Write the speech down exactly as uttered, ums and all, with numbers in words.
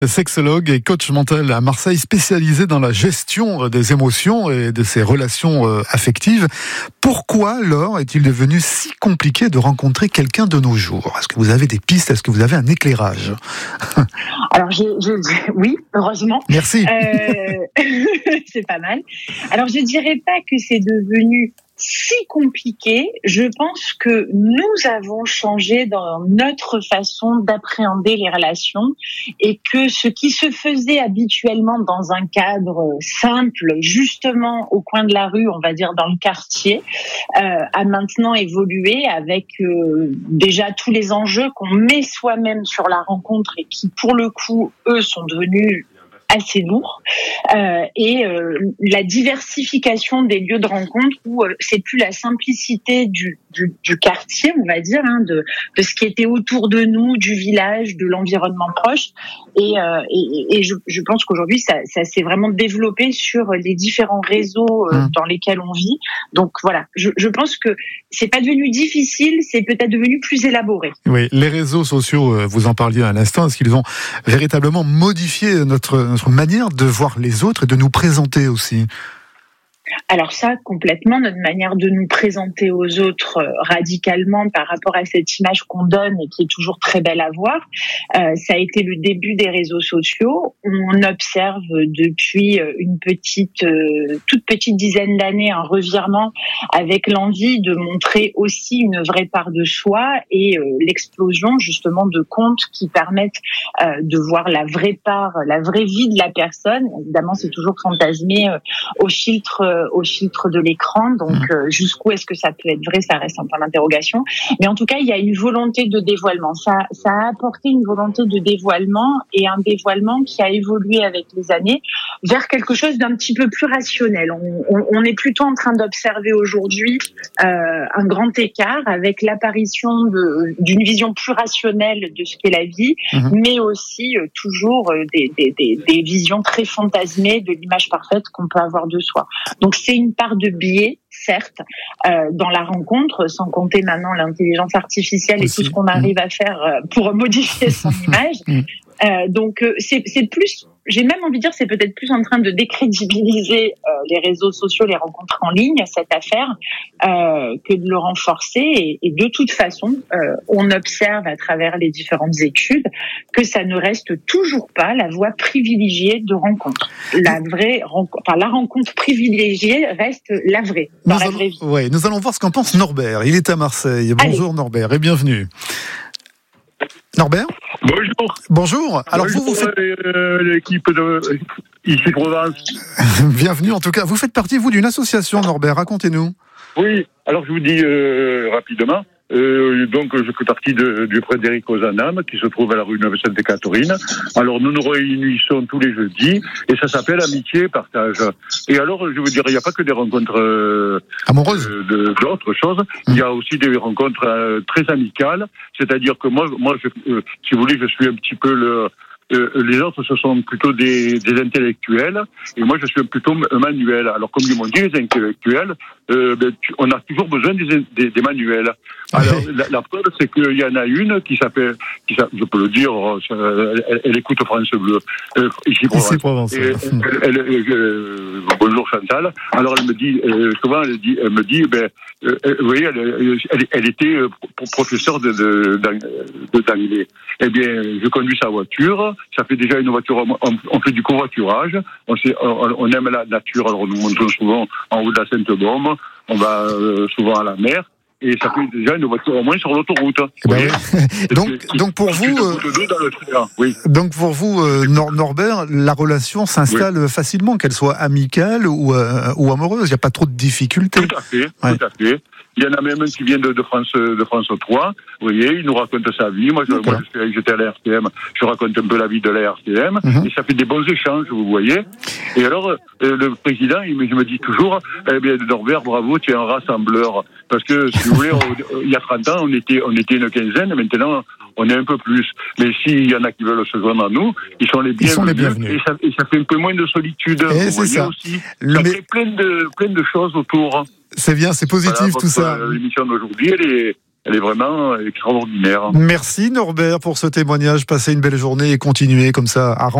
Sexologue et coach mental à Marseille, spécialisé dans la gestion des émotions et de ses relations affectives. Pourquoi, Laure, est-il devenu si compliqué de rencontrer quelqu'un de nos jours ? Est-ce que vous avez des pistes ? Est-ce que vous avez un éclairage ? Alors, je, je, oui, heureusement. Merci. Euh, c'est pas mal. Alors, je dirais pas que c'est devenu si compliqué. Je pense que nous avons changé dans notre façon d'appréhender les relations et que ce qui se faisait habituellement dans un cadre simple, justement au coin de la rue, on va dire dans le quartier, euh, a maintenant évolué avec euh, déjà tous les enjeux qu'on met soi-même sur la rencontre et qui, pour le coup, eux, sont devenus assez lourd, euh, et euh, la diversification des lieux de rencontre où euh, c'est plus la simplicité du, du, du quartier, on va dire, hein, de, de ce qui était autour de nous, du village, de l'environnement proche, et, euh, et, et je, je pense qu'aujourd'hui ça, ça s'est vraiment développé sur les différents réseaux euh, mmh. dans lesquels on vit. Donc voilà, je, je pense que c'est pas devenu difficile, c'est peut-être devenu plus élaboré. Oui, les réseaux sociaux, vous en parliez à l'instant, est-ce qu'ils ont véritablement modifié notre, notre manière de voir les autres et de nous présenter aussi ? Alors ça, complètement, notre manière de nous présenter aux autres euh, radicalement par rapport à cette image qu'on donne et qui est toujours très belle à voir, euh, ça a été le début des réseaux sociaux. On observe depuis une petite, euh, toute petite dizaine d'années un revirement avec l'envie de montrer aussi une vraie part de soi et euh, l'explosion justement de comptes qui permettent euh, de voir la vraie part, la vraie vie de la personne. Évidemment, c'est toujours fantasmé euh, au filtre euh, au filtre de l'écran, donc euh, jusqu'où est-ce que ça peut être vrai, ça reste un point d'interrogation. Mais en tout cas, il y a une volonté de dévoilement. Ça, ça a apporté une volonté de dévoilement et un dévoilement qui a évolué avec les années vers quelque chose d'un petit peu plus rationnel. On, on, on est plutôt en train d'observer aujourd'hui euh, un grand écart avec l'apparition de, d'une vision plus rationnelle de ce qu'est la vie, mmh. mais aussi euh, toujours euh, des, des, des, des visions très fantasmées de l'image parfaite qu'on peut avoir de soi. Donc c'est une part de biais, certes, euh, dans la rencontre, sans compter maintenant l'intelligence artificielle aussi. Et tout ce qu'on arrive à faire euh, pour modifier son image. Euh, donc euh, c'est, c'est plus, j'ai même envie de dire, c'est peut-être plus en train de décrédibiliser euh, les réseaux sociaux, les rencontres en ligne, cette affaire, euh, que de le renforcer. Et, et de toute façon, euh, on observe à travers les différentes études que ça ne reste toujours pas la voie privilégiée de rencontre. La vraie rencontre, enfin la rencontre privilégiée reste la vraie, dans nous la allons, vraie vie. Ouais, nous allons voir ce qu'en pense Norbert. Il est à Marseille. Bonjour Allez. Norbert et bienvenue. Norbert ? Bonjour. Bonjour. Alors Bonjour vous, vous faites euh, l'équipe de ici Provence. Bienvenue en tout cas. Vous faites partie vous d'une association, Norbert. Racontez-nous. Oui. Alors je vous dis euh, rapidement. Euh, donc je fais partie de, du Frédéric Ozanam qui se trouve à la rue Neuve-Sainte-Catherine. Alors nous nous réunissons tous les jeudis et ça s'appelle Amitié et Partage. Et alors je veux dire, il n'y a pas que des rencontres euh, amoureuses, euh, de, d'autres choses. Mmh. Il y a aussi des rencontres euh, très amicales. C'est-à-dire que moi, moi, je, euh, si vous voulez, je suis un petit peu le Euh, les autres, ce sont plutôt des, des intellectuels, et moi, je suis plutôt un manuel. Alors, comme ils m'ont dit, les intellectuels, euh, ben, tu, on a toujours besoin des, des, des manuels. Alors, okay. la, la preuve, c'est qu'il y en a une qui s'appelle, qui s'appelle, je peux le dire, elle, elle écoute France Bleu, euh, ici Provence. Provence. Et, elle, elle, euh, bonjour Chantal. Alors, elle me dit, euh, souvent, elle, dit, elle me dit, ben, euh, vous voyez, elle, elle, elle était professeure de, de, de, d'anglais. Eh bien, je conduis sa voiture. Ça fait déjà une voiture, on, on fait du covoiturage, on, sait, on, on aime la nature, alors nous montons souvent en haut de la Sainte-Baume, on va euh, souvent à la mer, et ça fait déjà une voiture au moins sur l'autoroute. Eh ben oui. donc, c'est, donc pour vous, euh, oui. donc pour vous, euh, Nor- Norbert, la relation s'installe oui. facilement, qu'elle soit amicale ou, euh, ou amoureuse. Il n'y a pas trop de difficultés. Tout à fait, ouais. tout à fait. Il y en a même un qui vient de, de France, de France trois. Vous voyez, il nous raconte sa vie. Moi, je, moi je suis, j'étais à la R T M. Je raconte un peu la vie de la R T M. Mm-hmm. Et ça fait des bons échanges, vous voyez. Et alors, euh, le président, il me, je me dis toujours, eh bien, Norbert, bravo, tu es un rassembleur. Parce que, si vous voulez, on, il y a trente ans, on était, on était une quinzaine. Maintenant, on est un peu plus. Mais s'il y en a qui veulent se joindre à nous, ils sont les bienvenus. Ils sont les bienvenus. Et ça, et ça fait un peu moins de solitude. Et vous c'est voyez ça. aussi. Le Ça mais... fait plein de, plein de choses autour. C'est bien, c'est positif voilà, tout ça. L'émission d'aujourd'hui, elle est, elle est vraiment extraordinaire. Merci Norbert pour ce témoignage. Passez une belle journée et continuez comme ça à